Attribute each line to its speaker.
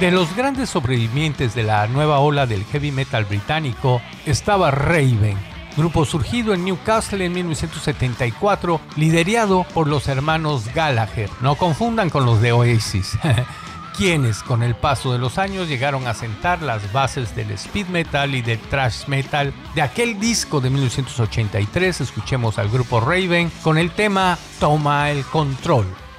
Speaker 1: De los grandes sobrevivientes de la nueva ola del heavy metal británico estaba Raven, grupo surgido en Newcastle en 1974, liderado por los hermanos Gallagher. No confundan con los de Oasis, quienes con el paso de los años llegaron a sentar las bases del speed metal y del thrash metal. De aquel disco de 1983 escuchemos al grupo Raven con el tema Toma el Control.